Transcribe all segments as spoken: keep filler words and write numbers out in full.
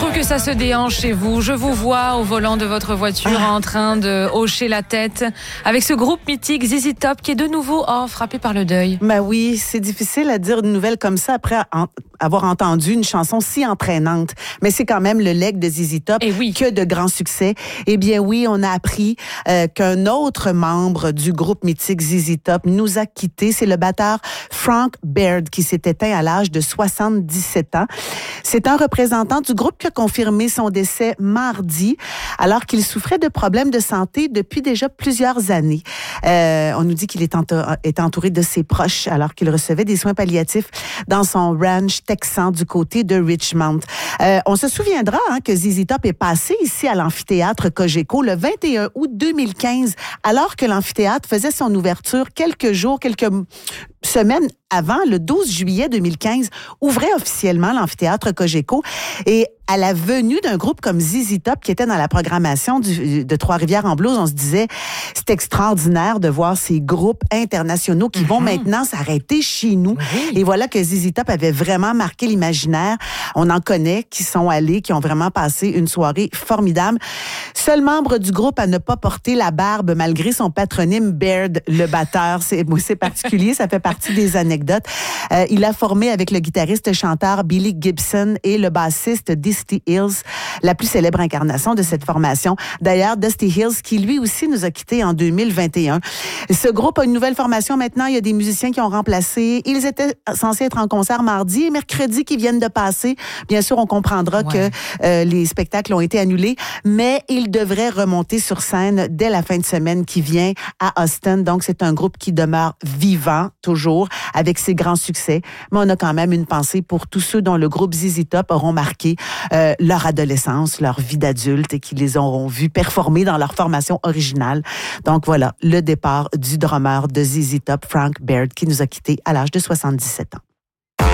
trouve que ça se déhanche chez vous. Je vous vois au volant de votre voiture ah. en train de hocher la tête avec ce groupe mythique Z Z Top qui est de nouveau oh, frappé par le deuil. Ben oui, c'est difficile à dire une nouvelle comme ça après en, avoir entendu une chanson si entraînante. Mais c'est quand même le legs de Z Z Top Et oui. que de grands succès. Eh bien oui, on a appris euh, qu'un autre membre du groupe mythique Z Z Top nous a quittés. C'est le batteur Frank Baird qui s'est éteint à l'âge de soixante-dix-sept ans. C'est un représentant du groupe qui a confirmé son décès mardi, alors qu'il souffrait de problèmes de santé depuis déjà plusieurs années. Euh, on nous dit qu'il est, ento- est entouré de ses proches alors qu'il recevait des soins palliatifs dans son ranch texan du côté de Richmond. Euh, on se souviendra hein, que Z Z Top est passé ici à l'amphithéâtre Cogeco le vingt et un août deux mille quinze, alors que l'amphithéâtre faisait son ouverture quelques jours, quelques semaines avant, le douze juillet deux mille quinze, ouvrait officiellement l'amphithéâtre Cogeco. Et à la venue d'un groupe comme Z Z Top qui était dans la programmation du, de Trois-Rivières en blues, on se disait, c'est extraordinaire de voir ces groupes internationaux qui mm-hmm. vont maintenant s'arrêter chez nous. Oui. Et voilà que Z Z Top avait vraiment marqué l'imaginaire. On en connaît qui sont allés, qui ont vraiment passé une soirée formidable. Seul membre du groupe à ne pas porter la barbe malgré son patronyme Baird, le batteur. C'est, c'est particulier, ça fait partie des anecdotes. Euh, il a formé avec le guitariste-chanteur Billy Gibson et le bassiste Dusty Hills, la plus célèbre incarnation de cette formation. D'ailleurs, Dusty Hills, qui lui aussi nous a quittés en deux mille vingt et un. Ce groupe a une nouvelle formation maintenant. Il y a des musiciens qui ont remplacé. Ils étaient censés être en concert mardi et mercredi qui viennent de passer. Bien sûr, on comprendra ouais. que euh, les spectacles ont été annulés, mais ils devraient remonter sur scène dès la fin de semaine qui vient à Austin. Donc, c'est un groupe qui demeure vivant, toujours, avec ses grands succès. Mais on a quand même une pensée pour tous ceux dont le groupe Z Z Top auront marqué euh, leur adolescence, leur vie d'adulte et qui les auront vus performer dans leur formation originale. Donc voilà, le départ du drummer de Z Z Top, Frank Baird, qui nous a quittés à l'âge de soixante-dix-sept ans.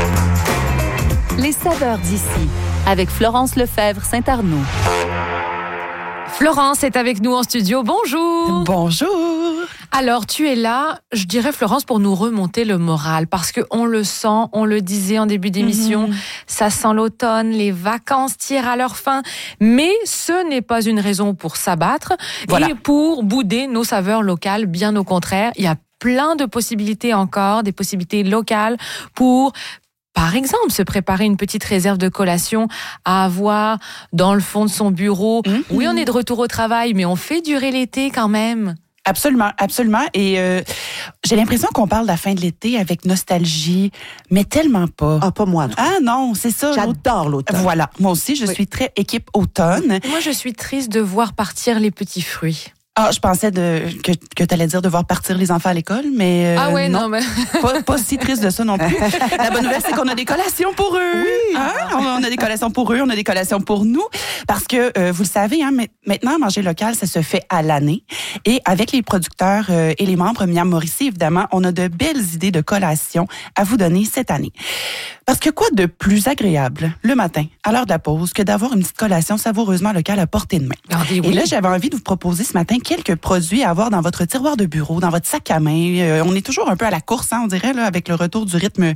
Les saveurs d'ici, avec Florence Lefebvre Saint-Arnaud. Florence est avec nous en studio. Bonjour. Bonjour. Alors, tu es là, je dirais, Florence, pour nous remonter le moral, parce que on le sent, on le disait en début d'émission, mmh. ça sent l'automne, les vacances tirent à leur fin, mais ce n'est pas une raison pour s'abattre voilà. et pour bouder nos saveurs locales, bien au contraire. Il y a plein de possibilités encore, des possibilités locales pour... Par exemple, se préparer une petite réserve de collation à avoir dans le fond de son bureau. Mmh. Oui, on est de retour au travail, mais on fait durer l'été quand même. Absolument, absolument. Et euh, j'ai l'impression qu'on parle de la fin de l'été avec nostalgie, mais tellement pas. Ah, pas moi. Non. Ah non, c'est ça. J'adore l'automne. Voilà, moi aussi, je oui. suis très équipe automne. Moi, je suis triste de voir partir les petits fruits. Ah, je pensais de, que, que tu allais dire de voir partir les enfants à l'école, mais... Euh, ah ouais, non, non mais... pas, pas si triste de ça non plus. La bonne nouvelle, c'est qu'on a des collations pour eux. Oui. Hein? On a des collations pour eux, on a des collations pour nous. Parce que, euh, vous le savez, hein, maintenant, manger local, ça se fait à l'année. Et avec les producteurs euh, et les membres Miam Mauricie, évidemment, on a de belles idées de collations à vous donner cette année. Parce que quoi de plus agréable le matin, à l'heure de la pause, que d'avoir une petite collation savoureusement locale à portée de main. Ah, oui. Et là, j'avais envie de vous proposer ce matin quelques produits à avoir dans votre tiroir de bureau, dans votre sac à main. Euh, on est toujours un peu à la course, hein, on dirait, là, avec le retour du rythme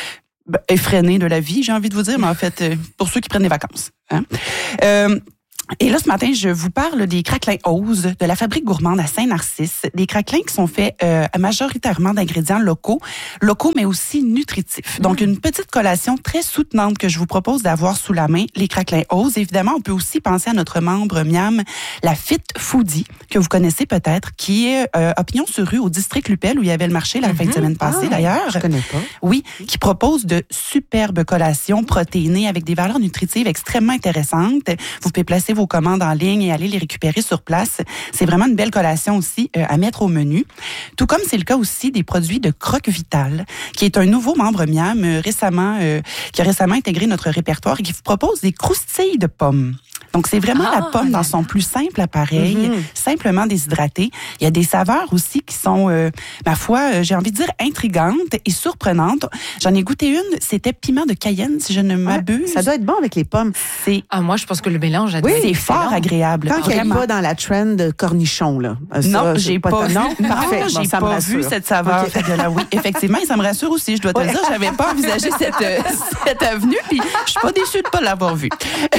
effréné de la vie, j'ai envie de vous dire, mais en fait, euh, pour ceux qui prennent des vacances. Hein. Euh, Et là, ce matin, je vous parle des craquelins Ose de la fabrique gourmande à Saint-Narcisse. Des craquelins qui sont faits euh, majoritairement d'ingrédients locaux, locaux mais aussi nutritifs. Donc, mmh. une petite collation très soutenante que je vous propose d'avoir sous la main, les craquelins Ose. Évidemment, on peut aussi penser à notre membre Miam, la Fit Foodie, que vous connaissez peut-être, qui est euh, à pignon sur rue au district Lupel, où il y avait le marché la mmh. fin de semaine passée, ah, d'ailleurs. Je connais pas. Oui, qui propose de superbes collations protéinées avec des valeurs nutritives extrêmement intéressantes. Vous pouvez placer vos commandes en ligne et aller les récupérer sur place. C'est vraiment une belle collation aussi euh, à mettre au menu. Tout comme c'est le cas aussi des produits de Croque Vital, qui est un nouveau membre Miam euh, récemment, euh, qui a récemment intégré notre répertoire et qui vous propose des croustilles de pommes. Donc, c'est vraiment Ah, la pomme là dans son là. plus simple appareil, Mhm. simplement déshydratée. Il y a des saveurs aussi qui sont, euh, ma foi, euh, j'ai envie de dire intrigantes et surprenantes. J'en ai goûté une, c'était piment de Cayenne, si je ne m'abuse. Ça doit être bon avec les pommes. C'est Ah, moi, je pense que le mélange a Oui, c'est fort agréable. Quand il n'y a vraiment. pas dans la trend de cornichon, là. Euh, ça, Non, c'est j'ai pas, vu. Non, Non, parfait. Bon, j'ai ça me pas rassure. vu cette saveur. OK. Fait que là, oui, effectivement, et ça me rassure aussi. Je dois te Ouais. dire, j'avais pas envisagé cette, euh, cette avenue, puis je suis pas déçue de pas l'avoir vue.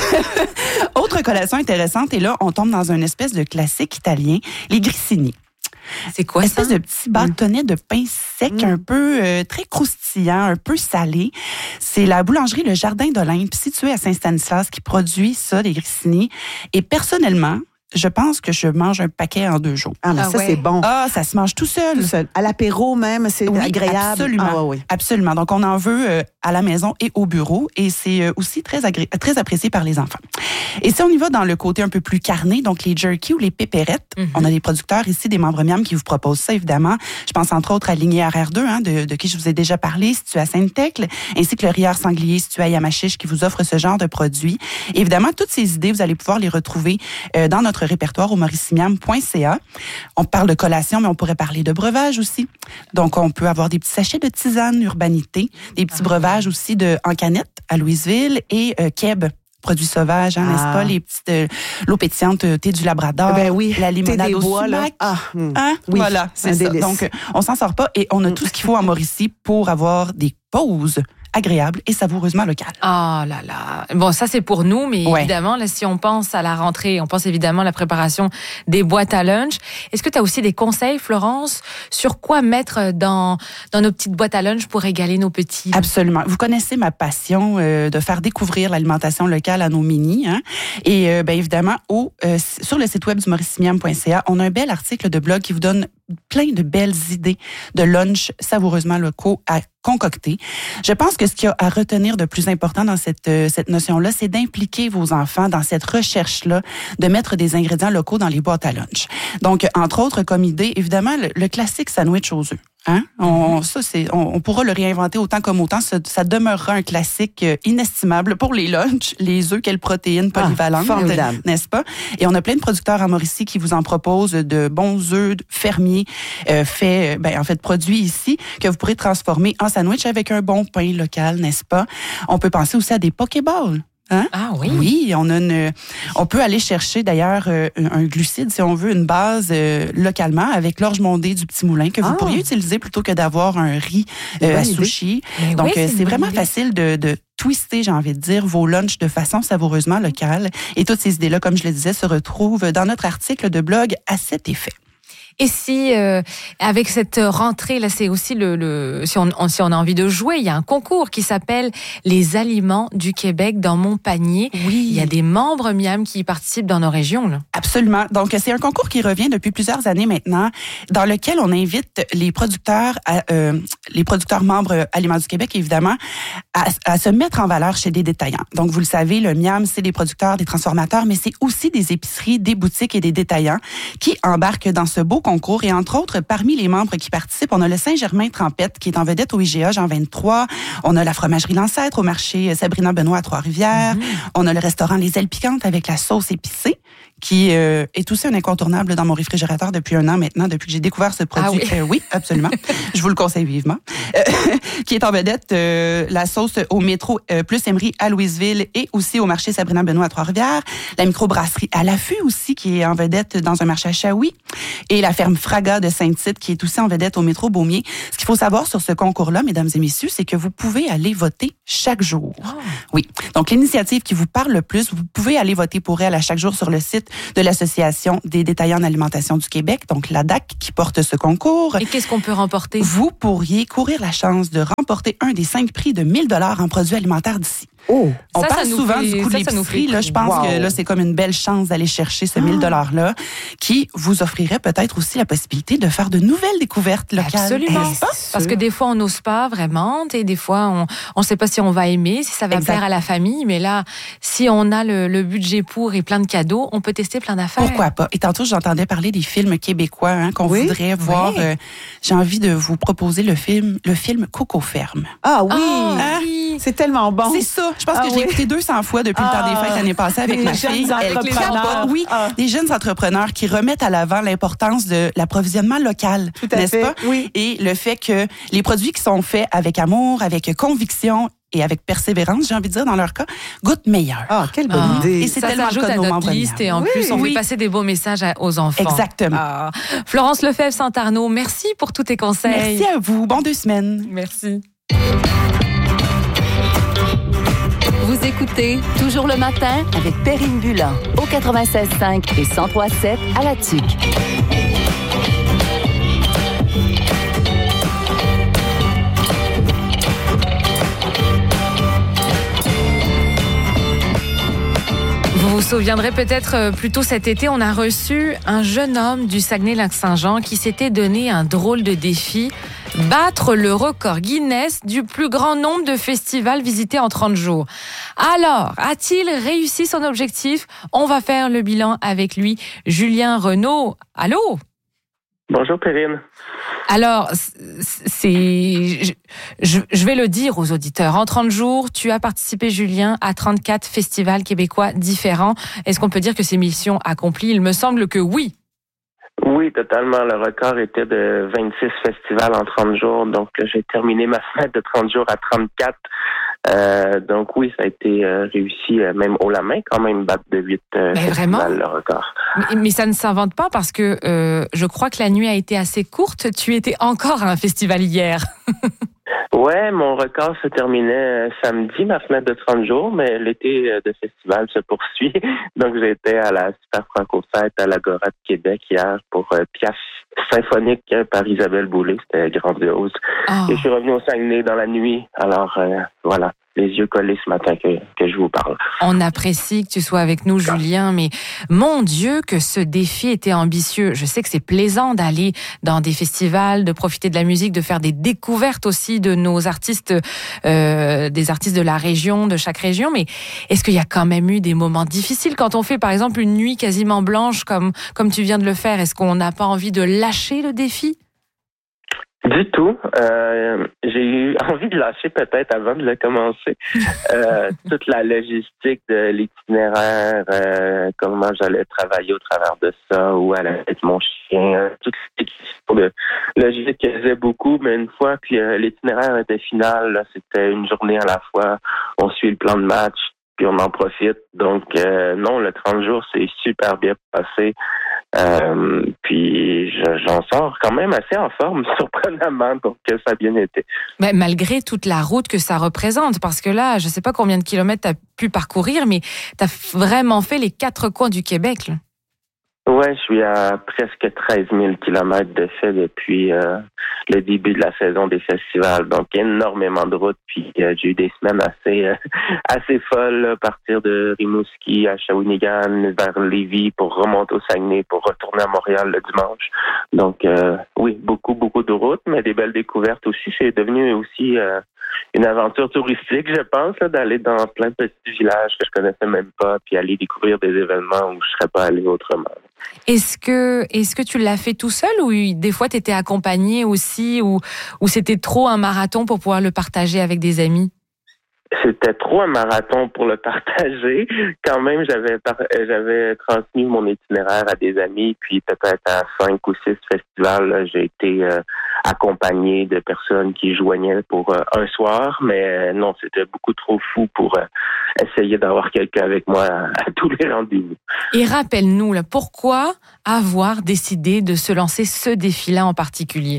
Autre collation intéressante, et là, on tombe dans une espèce de classique italien, les grissini. C'est quoi ça? Espèce de petit bâtonnet de pain sec, Mm. un peu euh, très croustillant, un peu salé. C'est la boulangerie Le Jardin d'Olympe, située à Saint-Stanislas, qui produit ça, les grissini. Et personnellement, je pense que je mange un paquet en deux jours. Ah, mais Ah ça, ouais. c'est bon. Ah, ça se mange tout seul. Tout seul. À l'apéro même, c'est Oui, agréable. absolument. Ah, ouais, ouais. Absolument. Donc, on en veut euh, à la maison et au bureau, et c'est euh, aussi très, agré- très apprécié par les enfants. Et si on y va dans le côté un peu plus carné, donc les jerky ou les péperettes, Mhm. on a des producteurs ici, des membres Miam qui vous proposent ça, évidemment. Je pense entre autres à Lignée R R deux, hein, de, de qui je vous ai déjà parlé, situé à Sainte-Thècle, ainsi que le Rieur Sanglier, situé à Yamachiche, qui vous offre ce genre de produits. Et évidemment, toutes ces idées, vous allez pouvoir les retrouver euh, dans notre répertoire au mauricimiam point c a. On parle de collation, mais on pourrait parler de breuvage aussi. Donc, on peut avoir des petits sachets de tisane Urbanité, des petits breuvages aussi de en canette à Louisville et euh, Keb. Produits sauvages, hein, Ah. n'est-ce pas? Les petites, euh, l'eau pétillante, euh, thé du Labrador, Ben oui. la Thé limonade des au bois, là. sumac. Ah, hum. Hein? Oui, Voilà, c'est un ça. délice. Donc, euh, on s'en sort pas et on a tout ce qu'il faut en Mauricie pour avoir des pauses agréables et savoureusement locales. Ah là là. Bon, ça c'est pour nous, mais Ouais. évidemment, là, si on pense à la rentrée, on pense évidemment à la préparation des boîtes à lunch. Est-ce que tu as aussi des conseils, Florence, sur quoi mettre dans, dans nos petites boîtes à lunch pour régaler nos petits? Absolument. Vous connaissez ma passion euh, de faire découvrir l'alimentation locale à nos minis. Hein? Et euh, bien évidemment, au, euh, sur le site web du mauricimiam point c a, on a un bel article de blog qui vous donne plein de belles idées de lunch savoureusement locaux à concocter. Je pense que ce qu'il y a à retenir de plus important dans cette, euh, cette notion-là, c'est d'impliquer vos enfants dans cette recherche-là, de mettre des ingrédients locaux dans les boîtes à lunch. Donc, entre autres, comme idée, évidemment, le, le classique sandwich aux œufs. Hein? On, ça, c'est, on, on pourra le réinventer autant comme autant. Ça, ça demeurera un classique euh, inestimable pour les lunchs, les œufs, quelle protéine polyvalente, Ah, formidable. n'est-ce pas? Et on a plein de producteurs en Mauricie qui vous en proposent de bons œufs fermiers, euh, faits, ben, en fait, produits ici, que vous pourrez transformer en sandwich avec un bon pain local, n'est-ce pas? On peut penser aussi à des pokéballs. Hein? Ah oui. Oui, on a une, on peut aller chercher d'ailleurs euh, un glucide, si on veut, une base euh, localement avec l'orge mondée du Petit Moulin que vous Ah. pourriez utiliser plutôt que d'avoir un riz euh, Bonne à idée. sushi. Mais Donc, oui, euh, c'est c'est une vraiment bonne idée. facile de, de twister, j'ai envie de dire, vos lunchs de façon savoureusement locale. Et toutes ces idées-là, comme je le disais, se retrouvent dans notre article de blog à cet effet. Et si, euh, avec cette rentrée, là, c'est aussi le, le si, on, on- si on a envie de jouer, il y a un concours qui s'appelle Les aliments du Québec dans mon panier. Oui. Il y a des membres Miam qui y participent dans nos régions, là. Absolument. Donc, c'est un concours qui revient depuis plusieurs années maintenant, dans lequel on invite les producteurs, à, euh, les producteurs membres Aliments du Québec, évidemment, à, à se mettre en valeur chez des détaillants. Donc, vous le savez, le Miam, c'est des producteurs, des transformateurs, mais c'est aussi des épiceries, des boutiques et des détaillants qui embarquent dans ce beau concours. Et entre autres, parmi les membres qui participent, on a le Saint-Germain-Trempette qui est en vedette au I G A Jean vingt-trois. On a la fromagerie L'Ancêtre au marché Sabrina Benoît à Trois-Rivières. Mm-hmm. On a le restaurant Les Ailes Piquantes avec la sauce épicée, qui euh, est aussi un incontournable dans mon réfrigérateur depuis un an maintenant, depuis que j'ai découvert ce produit. Ah oui. Euh, oui, absolument. Je vous le conseille vivement. Euh, qui est en vedette euh, la sauce au métro euh, plus Emery à Louisville et aussi au marché Sabrina Benoît à Trois-Rivières. La microbrasserie à l'affût aussi, qui est en vedette dans un marché à Shawi. Et la ferme Fraga de Saint-Tite, qui est aussi en vedette au métro Beaumier. Ce qu'il faut savoir sur ce concours-là, mesdames et messieurs, c'est que vous pouvez aller voter chaque jour. Oh. Oui. Donc, l'initiative qui vous parle le plus, vous pouvez aller voter pour elle à chaque jour sur le site de l'Association des détaillants en alimentation du Québec, donc l'A D A C, qui porte ce concours. Et qu'est-ce qu'on peut remporter? Vous pourriez courir la chance de remporter un des cinq prix de mille dollars en produits alimentaires d'ici. Oh! On Ça, parle ça nous souvent fait- du coût de ça, ça nous l'épicerie. fait Là, je pense wow. que là, c'est comme une belle chance d'aller chercher ce mille dollars-là, qui vous offrirait peut-être aussi la possibilité de faire de nouvelles découvertes locales. Absolument. N'est-ce pas? Parce que des fois, on n'ose pas vraiment. Et des fois, on ne sait pas si on va aimer, si ça va Exact. plaire à la famille. Mais là, si on a le, le budget pour et plein de cadeaux, on peut tester plein d'affaires. Pourquoi pas? Et tantôt, j'entendais parler des films québécois hein, qu'on Oui, voudrait voir. oui. Euh, j'ai envie de vous proposer le film, le film Coco Ferme. Ah oui! Oh, Hein? oui. oui. C'est tellement bon. C'est ça. Je pense Ah que je oui. l'ai écouté deux cents fois depuis Ah. le temps des fêtes l'année passée avec Des ma jeunes fille. Elle entrepreneurs. capote. Oui, Ah. des jeunes entrepreneurs qui remettent à l'avant l'importance de l'approvisionnement local, Tout à n'est-ce fait, pas? oui. Et le fait que les produits qui sont faits avec amour, avec conviction et avec persévérance, j'ai envie de dire, dans leur cas, goûtent meilleur. Ah, quelle bonne Ah. idée. Et c'est Ça tellement s'ajoute le cas à de nos notre membres liste et en Oui. plus, on Oui. fait passer des beaux messages à- aux enfants. Exactement. Ah. Florence Lefebvre-Saint-Arnaud, merci pour tous tes conseils. Merci à vous. Bon deux semaines. Merci. Vous écoutez Toujours le matin avec Perrine Bullan au quatre-vingt-seize cinq et cent trois sept à La Tuque. Vous vous souviendrez peut-être euh, plus tôt cet été, on a reçu un jeune homme du Saguenay-Lac-Saint-Jean qui s'était donné un drôle de défi, battre le record Guinness du plus grand nombre de festivals visités en trente jours. Alors, a-t-il réussi son objectif? On va faire le bilan avec lui. Julien Renaud, allô? Bonjour Perrine. Alors, c'est, je, je, je vais le dire aux auditeurs. En trente jours, tu as participé, Julien, à trente-quatre festivals québécois différents. Est-ce qu'on peut dire que c'est mission accomplie? Il me semble que oui. Oui, totalement. Le record était de vingt-six festivals en trente jours. Donc, j'ai terminé ma fenêtre de trente jours à trente-quatre. Euh, donc oui, ça a été euh, réussi, euh, même haut la main, quand même, battre de huit euh, Mais festivals, vraiment? le record. Mais, mais ça ne s'invente pas parce que euh, je crois que la nuit a été assez courte. Tu étais encore à un festival hier. Ouais, mon record se terminait euh, samedi, ma fenêtre de trente jours, mais l'été euh, de festival se poursuit. Donc, j'ai été à la Super Franco-Fête à l'Agora de Québec hier pour euh, Piaf symphonique euh, par Isabelle Boulay. C'était grandiose. Oh. Et je suis revenu au Saguenay dans la nuit. Alors, euh, voilà, les yeux collés ce matin que, que je vous parle. On apprécie que tu sois avec nous, Julien, mais mon Dieu, que ce défi était ambitieux. Je sais que c'est plaisant d'aller dans des festivals, de profiter de la musique, de faire des découvertes aussi de nos artistes, euh, des artistes de la région, de chaque région, mais est-ce qu'il y a quand même eu des moments difficiles quand on fait, par exemple, une nuit quasiment blanche comme, comme tu viens de le faire? Est-ce qu'on n'a pas envie de lâcher le défi? Du tout. Euh, j'ai eu envie de lâcher peut-être avant de le commencer. Euh, toute la logistique de l'itinéraire, euh, comment j'allais travailler au travers de ça, où allait être mon chien, euh, toute l'équipe de logistique que faisait beaucoup, mais une fois que euh, l'itinéraire était final, là, c'était une journée à la fois. On suit le plan de match, puis on en profite. Donc, euh, non, le trente jours, c'est super bien passé. Euh, puis je, j'en sors quand même assez en forme, surprenamment, donc ça a bien été. Mais malgré toute la route que ça représente, parce que là, je sais pas combien de kilomètres tu as pu parcourir, mais tu as vraiment fait les quatre coins du Québec, là. Ouais, je suis à presque treize mille kilomètres de fait depuis euh, le début de la saison des festivals. Donc, énormément de routes. Puis, euh, j'ai eu des semaines assez euh, assez folles, là, à partir de Rimouski à Shawinigan, vers Lévis, pour remonter au Saguenay, pour retourner à Montréal le dimanche. Donc, euh, oui, beaucoup, beaucoup de routes, mais des belles découvertes aussi. C'est devenu aussi euh, une aventure touristique, je pense, là, d'aller dans plein de petits villages que je connaissais même pas, puis aller découvrir des événements où je serais pas allé autrement. Est-ce que, est-ce que tu l'as fait tout seul ou des fois tu étais accompagné aussi ou, ou c'était trop un marathon pour pouvoir le partager avec des amis? C'était trop un marathon pour le partager. Quand même, j'avais par... j'avais transmis mon itinéraire à des amis, puis peut-être à cinq ou six festivals, là, j'ai été euh, accompagné de personnes qui joignaient pour euh, un soir, mais euh, non, c'était beaucoup trop fou pour euh, essayer d'avoir quelqu'un avec moi à, à tous les rendez-vous. Et rappelle-nous, là, pourquoi avoir décidé de se lancer ce défi-là en particulier?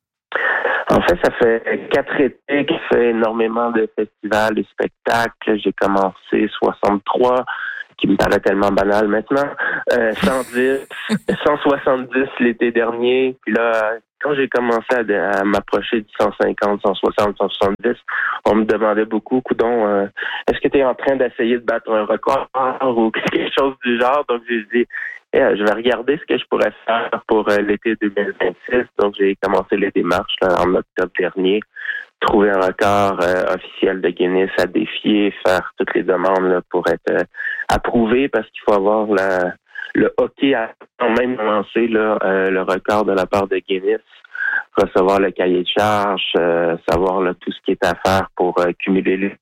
En fait, ça fait quatre étés que je fais énormément de festivals, de spectacles. J'ai commencé soixante-trois, qui me paraît tellement banal maintenant, euh, cent dix, cent soixante-dix l'été dernier. Puis là, quand j'ai commencé à, à m'approcher du cent cinquante, cent soixante, cent soixante-dix, on me demandait beaucoup, coudon, euh, est-ce que tu es en train d'essayer de battre un record ou quelque chose du genre? Donc, j'ai dit, yeah, je vais regarder ce que je pourrais faire pour euh, l'été deux mille vingt-six. Donc, j'ai commencé les démarches là, en octobre dernier. Trouver un record euh, officiel de Guinness à défier, faire toutes les demandes là, pour être euh, approuvé parce qu'il faut avoir la, le hockey à quand même lancer là, euh, le record de la part de Guinness. recevoir le cahier de charge, euh, savoir là, tout ce qui est à faire pour euh, cumuler les...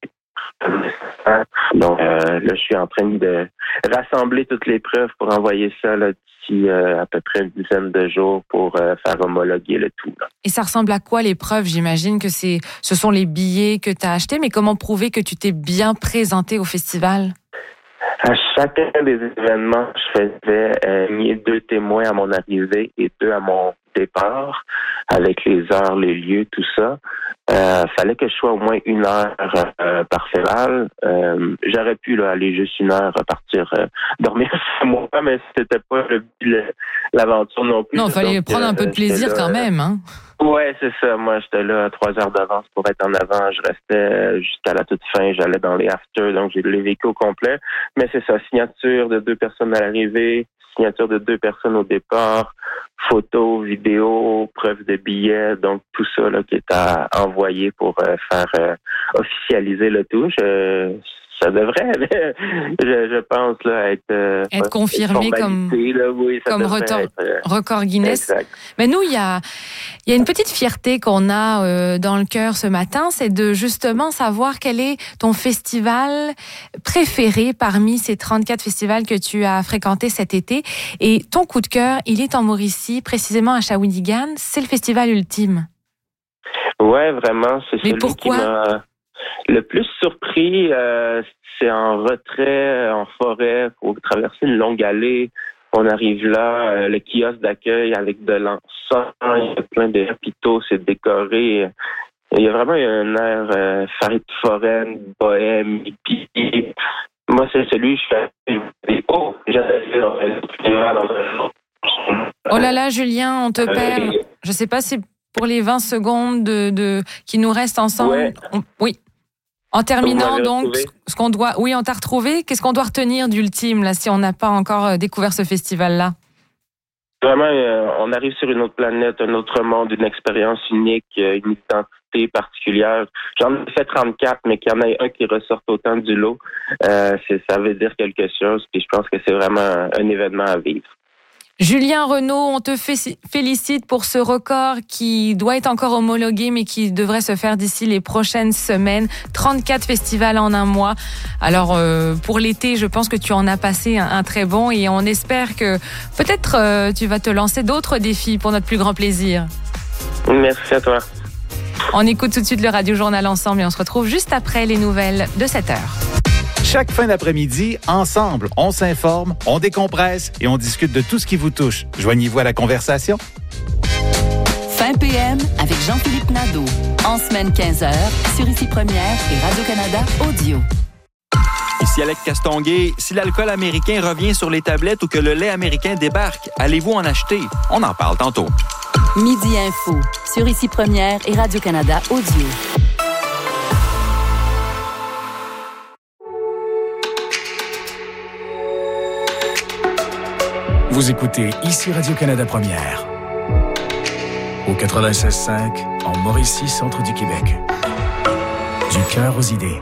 Donc euh, là, je suis en train de rassembler toutes les preuves pour envoyer ça là, d'ici euh, à peu près une dizaine de jours pour euh, faire homologuer le tout. Là. Et ça ressemble à quoi les preuves? J'imagine que c'est, ce sont les billets que tu as achetés, mais comment prouver que tu t'es bien présenté au festival? À chacun des événements, je faisais euh, deux témoins à mon arrivée et deux à mon départ, avec les heures, les lieux, tout ça. Euh, fallait que je sois au moins une heure euh, par festival. Euh, j'aurais pu là, aller juste une heure partir euh, dormir chez moi, mais c'était pas le, le, l'aventure non plus. Non, il fallait Donc, prendre euh, un peu de plaisir là, quand même, hein? Ouais, c'est ça. Moi, j'étais là à trois heures d'avance pour être en avant. Je restais jusqu'à la toute fin. J'allais dans les afters, donc j'ai les vécu au complet. Mais c'est ça, signature de deux personnes à l'arrivée, signature de deux personnes au départ, photos, vidéos, preuves de billets, donc tout ça là qui est à envoyer pour euh, faire euh, officialiser le tout. Je, ça devrait, je, je pense, là, être, euh, être confirmé comme, là, oui, comme record, être, euh, record Guinness. Exact. Mais nous, il y a, il y a une petite fierté qu'on a euh, dans le cœur ce matin, c'est de justement savoir quel est ton festival préféré parmi ces trente-quatre festivals que tu as fréquentés cet été. Et ton coup de cœur, il est en Mauricie, précisément à Shawinigan. C'est le festival ultime. Ouais, vraiment, c'est Mais celui pourquoi? qui m'a le plus surpris. Euh, c'est en retrait, en forêt, faut traverser une longue allée. On arrive là, euh, le kiosque d'accueil avec de l'encens, il y a plein de chapiteaux, c'est décoré. Il y a vraiment un air euh, farine foraine, bohème, hippie. Moi, c'est celui, je fais oh, j'allais dans un Oh là là, Julien, on te perd. Je sais pas si pour les vingt secondes de, de qui nous restent ensemble. Ouais. On, oui. En terminant, donc, ce qu'on doit, oui, on t'a retrouvé. Qu'est-ce qu'on doit retenir d'ultime, là, si on n'a pas encore découvert ce festival-là? Vraiment, euh, on arrive sur une autre planète, un autre monde, une expérience unique, euh, une identité particulière. J'en ai fait trente-quatre, mais qu'il y en ait un qui ressorte autant du lot, euh, c'est, ça veut dire quelque chose. Puis je pense que c'est vraiment un, un événement à vivre. Julien Renaud, on te félicite pour ce record qui doit être encore homologué, mais qui devrait se faire d'ici les prochaines semaines. trente-quatre festivals en un mois. Alors, euh, pour l'été, je pense que tu en as passé un, un très bon et on espère que peut-être euh, tu vas te lancer d'autres défis pour notre plus grand plaisir. Merci à toi. On écoute tout de suite le Radio Journal ensemble et on se retrouve juste après les nouvelles de sept heures. Chaque fin d'après-midi, ensemble, on s'informe, on décompresse et on discute de tout ce qui vous touche. Joignez-vous à la conversation. Fin P M avec Jean-Philippe Nadeau. En semaine quinze heures, sur Ici Première et Radio-Canada Audio. Ici Alex Castonguay. Si l'alcool américain revient sur les tablettes ou que le lait américain débarque, allez-vous en acheter? On en parle tantôt. Midi Info, sur Ici Première et Radio-Canada Audio. Vous écoutez Ici Radio-Canada Première. Au quatre-vingt-seize cinq, en Mauricie, centre du Québec. Du cœur aux idées.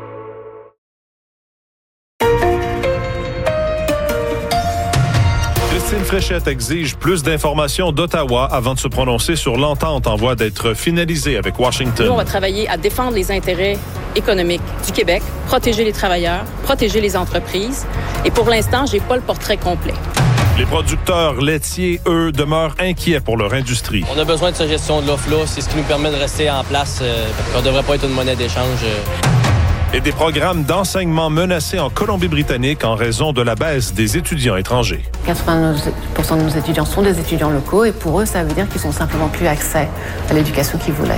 Christine Fréchette exige plus d'informations d'Ottawa avant de se prononcer sur l'entente en voie d'être finalisée avec Washington. Nous, on va travailler à défendre les intérêts économiques du Québec, protéger les travailleurs, protéger les entreprises. Et pour l'instant, j'ai pas le portrait complet. Les producteurs laitiers, eux, demeurent inquiets pour leur industrie. On a besoin de cette gestion de l'offre-là. C'est ce qui nous permet de rester en place. Euh, on ne devrait pas être une monnaie d'échange. Euh. Et des programmes d'enseignement menacés en Colombie-Britannique en raison de la baisse des étudiants étrangers. quatre-vingt-dix pour cent de nos étudiants sont des étudiants locaux et pour eux, ça veut dire qu'ils n'ont simplement plus accès à l'éducation qu'ils voulaient.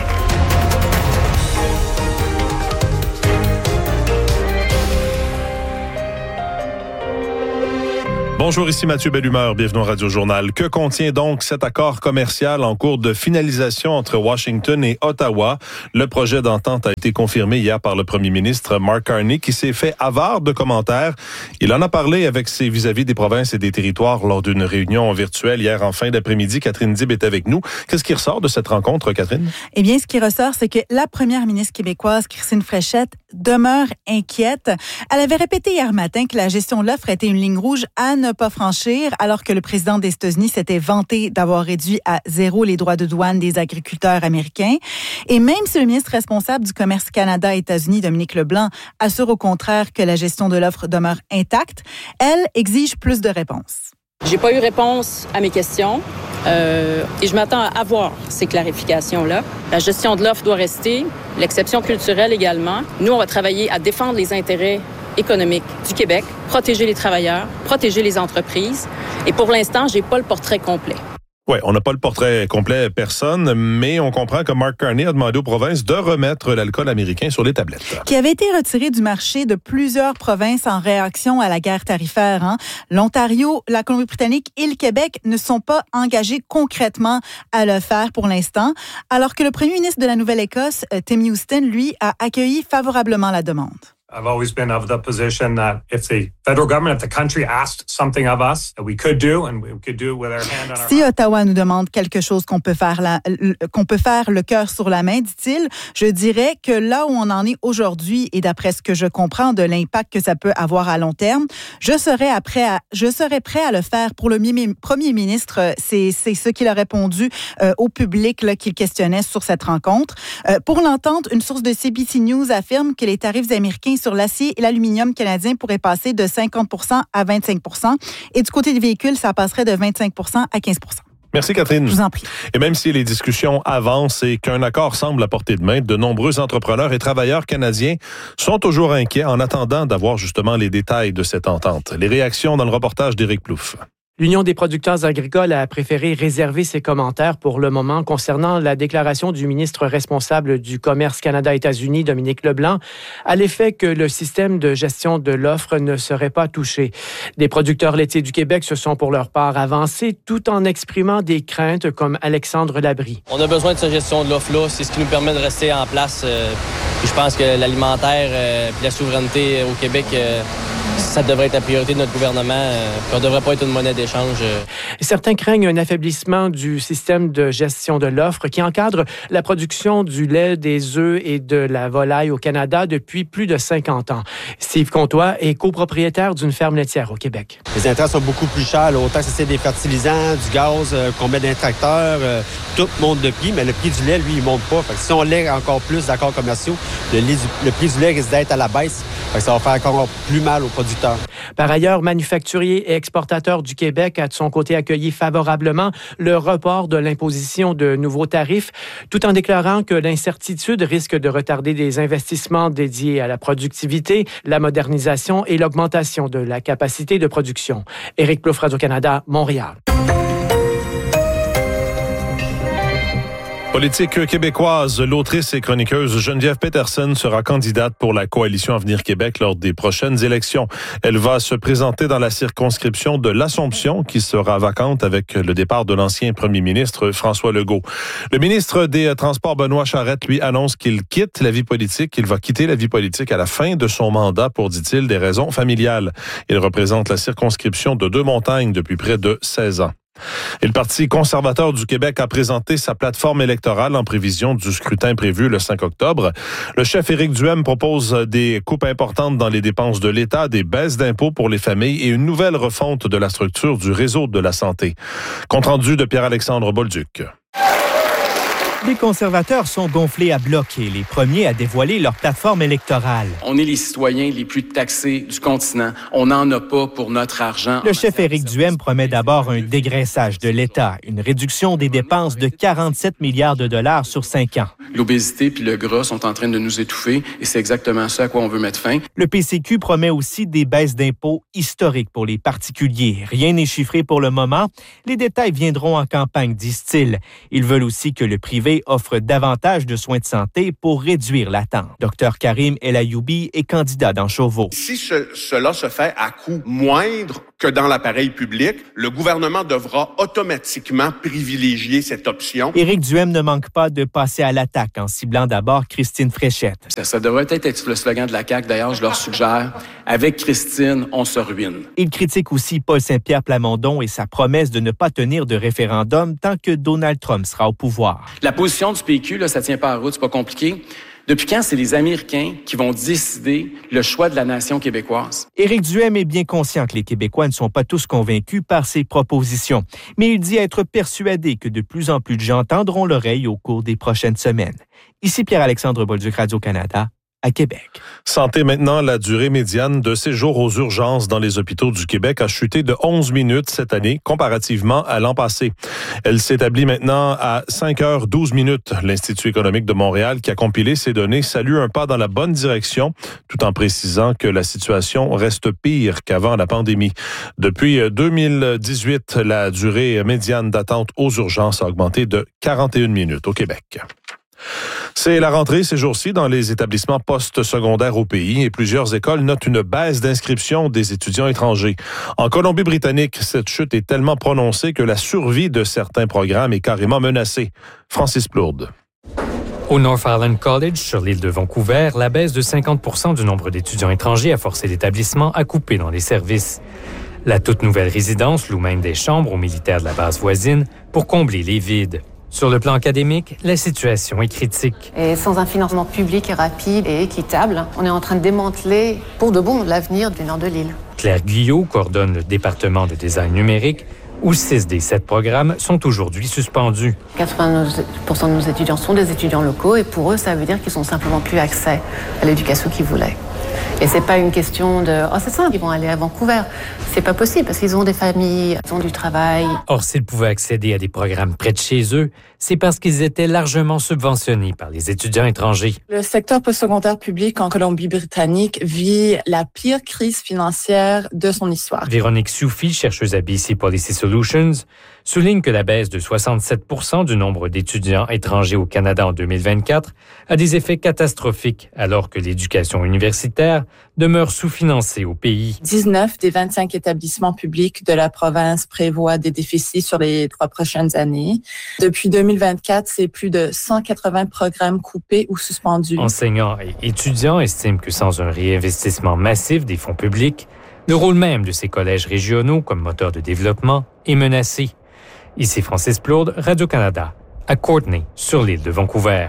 Bonjour, ici Mathieu Bellumeur, bienvenue au Radio Journal. Que contient donc cet accord commercial en cours de finalisation entre Washington et Ottawa? Le projet d'entente a été confirmé hier par le premier ministre Mark Carney qui s'est fait avare de commentaires. Il en a parlé avec ses vis-à-vis des provinces et des territoires lors d'une réunion virtuelle hier en fin d'après-midi. Catherine Dib est avec nous. Qu'est-ce qui ressort de cette rencontre, Catherine? Eh bien, ce qui ressort, c'est que la première ministre québécoise, Christine Fréchette, demeure inquiète. Elle avait répété hier matin que la gestion de l'offre était une ligne rouge à ne pas franchir, alors que le président des États-Unis s'était vanté d'avoir réduit à zéro les droits de douane des agriculteurs américains. Et même si le ministre responsable du commerce Canada-États-Unis, Dominique Leblanc, assure au contraire que la gestion de l'offre demeure intacte, elle exige plus de réponses. J'ai pas eu réponse à mes questions euh, et je m'attends à avoir ces clarifications-là. La gestion de l'offre doit rester, l'exception culturelle également. Nous, on va travailler à défendre les intérêts économiques du Québec, protéger les travailleurs, protéger les entreprises. Et pour l'instant, j'ai pas le portrait complet. Oui, on n'a pas le portrait complet, personne, mais on comprend que Mark Carney a demandé aux provinces de remettre l'alcool américain sur les tablettes. Qui avait été retiré du marché de plusieurs provinces en réaction à la guerre tarifaire. Hein. L'Ontario, la Colombie-Britannique et le Québec ne sont pas engagés concrètement à le faire pour l'instant, alors que le premier ministre de la Nouvelle-Écosse, Tim Houston, lui, a accueilli favorablement la demande. I've always been of the position that if the federal government, if the country asked something of us that we could do and we could do it with our hand on our Si Ottawa nous demande quelque chose qu'on peut faire la, qu'on peut faire le cœur sur la main, dit-il, je dirais que là où on en est aujourd'hui et d'après ce que je comprends de l'impact que ça peut avoir à long terme, je serais après à, je serais prêt à le faire pour le mi- premier ministre. C'est, c'est ce qu'il a répondu euh, au public là, qu'il questionnait sur cette rencontre. Euh, pour l'entente, une source de C B C News affirme que les tarifs américains sur l'acier et l'aluminium canadien pourraient passer de cinquante pour cent à vingt-cinq pour cent. Et du côté des véhicules, ça passerait de vingt-cinq pour cent à quinze pour cent. Merci Catherine. Je vous en prie. Et même si les discussions avancent et qu'un accord semble à portée de main, de nombreux entrepreneurs et travailleurs canadiens sont toujours inquiets en attendant d'avoir justement les détails de cette entente. Les réactions dans le reportage d'Éric Plouffe. L'Union des producteurs agricoles a préféré réserver ses commentaires pour le moment concernant la déclaration du ministre responsable du commerce Canada-États-Unis, Dominique Leblanc, à l'effet que le système de gestion de l'offre ne serait pas touché. Des producteurs laitiers du Québec se sont pour leur part avancés tout en exprimant des craintes comme Alexandre Labrie. On a besoin de cette gestion de l'offre-là. C'est ce qui nous permet de rester en place. Euh, je pense que l'alimentaire et euh, la souveraineté au Québec... Euh, ça devrait être la priorité de notre gouvernement. Euh, on ne devrait pas être une monnaie d'échange. Euh. Certains craignent un affaiblissement du système de gestion de l'offre qui encadre la production du lait, des œufs et de la volaille au Canada depuis plus de cinquante ans. Steve Comtois est copropriétaire d'une ferme laitière au Québec. Les intrants sont beaucoup plus chers. Là. Autant que c'est des fertilisants, du gaz, euh, qu'on met dans les tracteurs, euh, tout monte de prix, mais le prix du lait, lui, il monte pas. Fait que si on lègue encore plus d'accords commerciaux, le, lait du, le prix du lait risque d'être à la baisse. Fait que ça va faire encore plus mal aux producteurs. Par ailleurs, Manufacturier et Exportateur du Québec a de son côté accueilli favorablement le report de l'imposition de nouveaux tarifs, tout en déclarant que l'incertitude risque de retarder des investissements dédiés à la productivité, la modernisation et l'augmentation de la capacité de production. Éric Plouffe, Radio-Canada, Montréal. Politique québécoise, l'autrice et chroniqueuse Geneviève Peterson sera candidate pour la coalition Avenir Québec lors des prochaines élections. Elle va se présenter dans la circonscription de l'Assomption qui sera vacante avec le départ de l'ancien premier ministre François Legault. Le ministre des Transports Benoît Charette lui annonce qu'il quitte la vie politique, qu'il va quitter la vie politique à la fin de son mandat pour, dit-il, des raisons familiales. Il représente la circonscription de Deux-Montagnes depuis près de seize ans. Et le Parti conservateur du Québec a présenté sa plateforme électorale en prévision du scrutin prévu le cinq octobre. Le chef Éric Duhem propose des coupes importantes dans les dépenses de l'État, des baisses d'impôts pour les familles et une nouvelle refonte de la structure du réseau de la santé. Compte rendu de Pierre-Alexandre Bolduc. Les conservateurs sont gonflés à bloc et les premiers à dévoiler leur plateforme électorale. On est les citoyens les plus taxés du continent. On n'en a pas pour notre argent. Le chef Éric Duhem promet d'abord un dégraissage de l'État, une réduction des dépenses de quarante-sept milliards de dollars sur cinq ans. L'obésité puis le gras sont en train de nous étouffer et c'est exactement ça à quoi on veut mettre fin. Le P C Q promet aussi des baisses d'impôts historiques pour les particuliers. Rien n'est chiffré pour le moment. Les détails viendront en campagne, disent-ils. Ils veulent aussi que le privé offre davantage de soins de santé pour réduire l'attente. Docteur Karim El Ayoubi est candidat dans Chauveau. Si ce, cela se fait à coût moindre que dans l'appareil public, le gouvernement devra automatiquement privilégier cette option. Éric Duhem ne manque pas de passer à l'attaque en ciblant d'abord Christine Fréchette. Ça, ça devrait peut-être être le slogan de la C A Q. D'ailleurs, je leur suggère, avec Christine, on se ruine. Il critique aussi Paul Saint-Pierre Plamondon et sa promesse de ne pas tenir de référendum tant que Donald Trump sera au pouvoir. La position du P Q, là, ça tient pas à route, c'est pas compliqué. Depuis quand c'est les Américains qui vont décider le choix de la nation québécoise? Éric Duhaime est bien conscient que les Québécois ne sont pas tous convaincus par ses propositions, mais il dit être persuadé que de plus en plus de gens tendront l'oreille au cours des prochaines semaines. Ici Pierre-Alexandre Bolduc, Radio-Canada, à Québec. Santé maintenant, la durée médiane de séjour aux urgences dans les hôpitaux du Québec a chuté de onze minutes cette année, comparativement à l'an passé. Elle s'établit maintenant à cinq heures douze minutes. L'Institut économique de Montréal, qui a compilé ces données, salue un pas dans la bonne direction, tout en précisant que la situation reste pire qu'avant la pandémie. Depuis deux mille dix-huit, la durée médiane d'attente aux urgences a augmenté de quarante et une minutes au Québec. C'est la rentrée ces jours-ci dans les établissements post-secondaires au pays et plusieurs écoles notent une baisse d'inscription des étudiants étrangers. En Colombie-Britannique, cette chute est tellement prononcée que la survie de certains programmes est carrément menacée. Francis Plourde. Au North Island College, sur l'île de Vancouver, la baisse de cinquante pour cent du nombre d'étudiants étrangers a forcé l'établissement à couper dans les services. La toute nouvelle résidence loue même des chambres aux militaires de la base voisine pour combler les vides. Sur le plan académique, la situation est critique. Et sans un financement public et rapide et équitable, on est en train de démanteler pour de bon l'avenir du nord de l'île. Claire Guyot coordonne le département de design numérique, où six des sept programmes sont aujourd'hui suspendus. quatre-vingt-dix pour cent de nos étudiants sont des étudiants locaux et pour eux, ça veut dire qu'ils n'ont simplement plus accès à l'éducation qu'ils voulaient. Et c'est pas une question de « oh, c'est simple, ils vont aller à Vancouver ». C'est pas possible parce qu'ils ont des familles, ils ont du travail. Or, s'ils pouvaient accéder à des programmes près de chez eux, c'est parce qu'ils étaient largement subventionnés par les étudiants étrangers. Le secteur postsecondaire public en Colombie-Britannique vit la pire crise financière de son histoire. Véronique Soufi, chercheuse à B C Policy Solutions, souligne que la baisse de soixante-sept pour cent du nombre d'étudiants étrangers au Canada en deux mille vingt-quatre a des effets catastrophiques alors que l'éducation universitaire demeure sous-financée au pays. dix-neuf des vingt-cinq établissements publics de la province prévoient des déficits sur les trois prochaines années. Depuis deux mille vingt-quatre, c'est plus de cent quatre-vingts programmes coupés ou suspendus. Enseignants et étudiants estiment que sans un réinvestissement massif des fonds publics, le rôle même de ces collèges régionaux comme moteur de développement est menacé. Ici Francis Plourde, Radio-Canada, à Courtenay, sur l'île de Vancouver.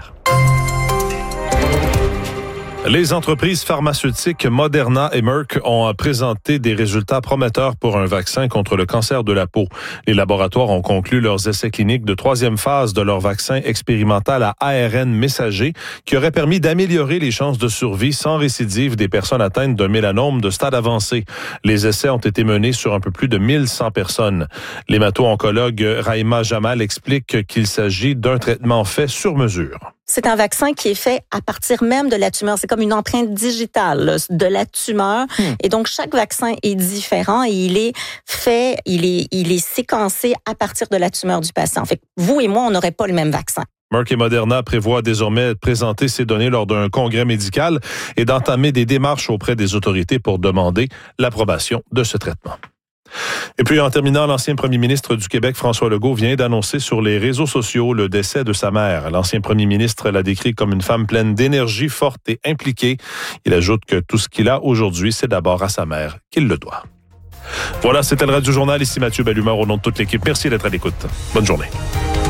Les entreprises pharmaceutiques Moderna et Merck ont présenté des résultats prometteurs pour un vaccin contre le cancer de la peau. Les laboratoires ont conclu leurs essais cliniques de troisième phase de leur vaccin expérimental à A R N messager qui aurait permis d'améliorer les chances de survie sans récidive des personnes atteintes d'un mélanome de stade avancé. Les essais ont été menés sur un peu plus de mille cent personnes. L'hémato-oncologue Raïma Jamal explique qu'il s'agit d'un traitement fait sur mesure. C'est un vaccin qui est fait à partir même de la tumeur. C'est comme une empreinte digitale là, de la tumeur. Hmm. Et donc, chaque vaccin est différent et il est fait, il est, il est séquencé à partir de la tumeur du patient. Fait que vous et moi, on n'aurait pas le même vaccin. Merck et Moderna prévoient désormais présenter ces données lors d'un congrès médical et d'entamer des démarches auprès des autorités pour demander l'approbation de ce traitement. Et puis, en terminant, l'ancien premier ministre du Québec, François Legault, vient d'annoncer sur les réseaux sociaux le décès de sa mère. L'ancien premier ministre l'a décrit comme une femme pleine d'énergie, forte et impliquée. Il ajoute que tout ce qu'il a aujourd'hui, c'est d'abord à sa mère qu'il le doit. Voilà, c'était le Radio-Journal. Ici Mathieu Bellumeur au nom de toute l'équipe. Merci d'être à l'écoute. Bonne journée.